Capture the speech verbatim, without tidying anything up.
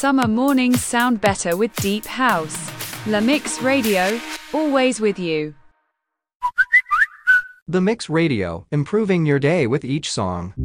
Summer mornings sound better with deep house. La Mix Radio, always with you. The Mix Radio, improving your day with each song.